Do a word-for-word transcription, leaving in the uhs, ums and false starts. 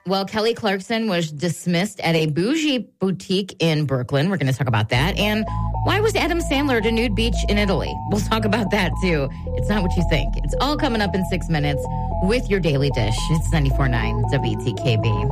Well, Kelly Clarkson was dismissed at a bougie boutique in Brooklyn. We're going to talk about that. And why was Adam Sandler at a nude beach in Italy? We'll talk about that, too. It's not what you think. It's all coming up in six minutes with your Daily Dish. It's ninety-four point nine W T K B.